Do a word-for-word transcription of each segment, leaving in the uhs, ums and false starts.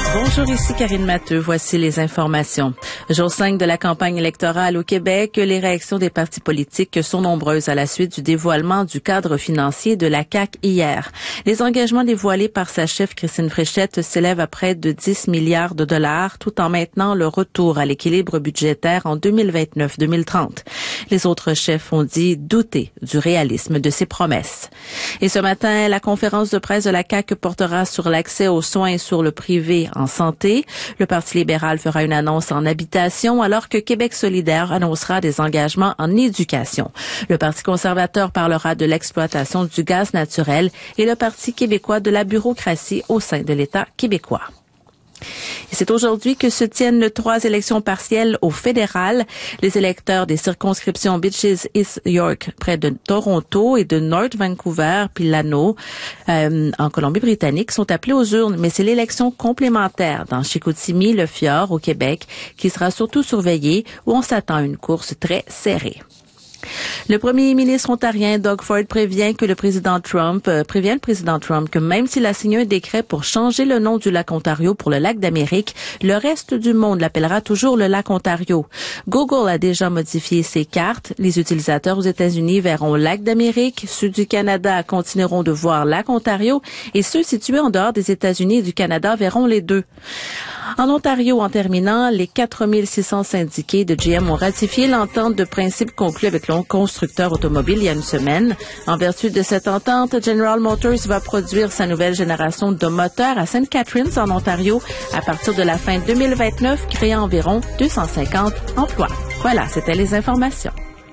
Bonjour, ici Karine Matteux. Voici les informations. Jour cinq de la campagne électorale au Québec, les réactions des partis politiques sont nombreuses à la suite du dévoilement du cadre financier de la C A Q hier. Les engagements dévoilés par sa chef Christine Fréchette s'élèvent à près de dix milliards de dollars, tout en maintenant le retour à l'équilibre budgétaire en deux mille vingt-neuf deux mille trente. Les autres chefs ont dit douter du réalisme de ces promesses. Et ce matin, la conférence de presse de la C A Q portera sur l'accès aux soins sur le privé en santé. Le Parti libéral fera une annonce en habitation, alors que Québec solidaire annoncera des engagements en éducation. Le Parti conservateur parlera de l'exploitation du gaz naturel et le Parti québécois de la bureaucratie au sein de l'État québécois. Et c'est aujourd'hui que se tiennent les trois élections partielles au fédéral. Les électeurs des circonscriptions Beaches East York, près de Toronto, et de North Vancouver, puis Lano, euh, en Colombie-Britannique, sont appelés aux urnes. Mais c'est l'élection complémentaire dans Chicoutimi, le Fjord, au Québec, qui sera surtout surveillée, où on s'attend à une course très serrée. Le premier ministre ontarien Doug Ford prévient que le président Trump euh, prévient le président Trump que même s'il a signé un décret pour changer le nom du lac Ontario pour le lac d'Amérique, le reste du monde l'appellera toujours le lac Ontario. Google a déjà modifié ses cartes. Les utilisateurs aux États-Unis verront lac d'Amérique, ceux du Canada continueront de voir lac Ontario et ceux situés en dehors des États-Unis et du Canada verront les deux. En Ontario, en terminant, les quatre mille six cents syndiqués de G M ont ratifié l'entente de principe conclue avec le constructeur automobile il y a une semaine. En vertu de cette entente, General Motors va produire sa nouvelle génération de moteurs à Saint Catharines, en Ontario, à partir de la fin deux mille vingt-neuf, créant environ deux cent cinquante emplois. Voilà, c'était les informations.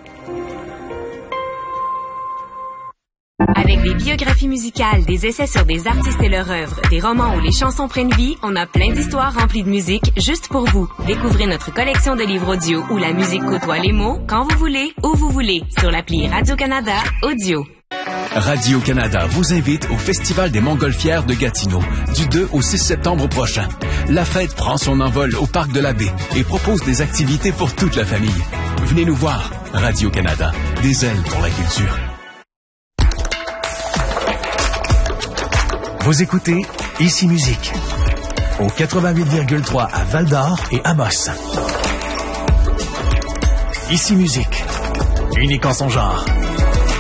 Avec des biographies musicales, des essais sur des artistes et leur œuvre, des romans où les chansons prennent vie, on a plein d'histoires remplies de musique juste pour vous. Découvrez notre collection de livres audio où la musique côtoie les mots quand vous voulez, où vous voulez, sur l'appli Radio-Canada Audio. Radio-Canada vous invite au Festival des Montgolfières de Gatineau du deux au six septembre prochain. La fête prend son envol au Parc de la Baie et propose des activités pour toute la famille. Venez nous voir. Radio-Canada, des ailes pour la culture. Vous écoutez Ici Musique au quatre-vingt-huit virgule trois à Val-d'Or et Amos. Ici Musique, unique en son genre.